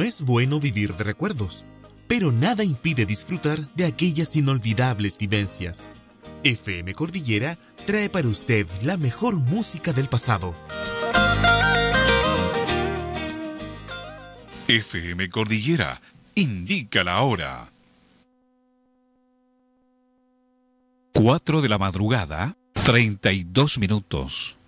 Es bueno vivir de recuerdos, pero nada impide disfrutar de aquellas inolvidables vivencias. FM Cordillera trae para usted la mejor música del pasado. FM Cordillera indica la hora. 4 de la madrugada, 32 minutos.